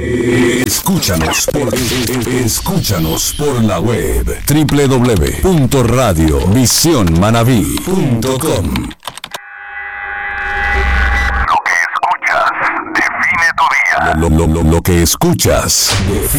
Escúchanos por la web www.radiovisionmanaví.com. Lo que escuchas define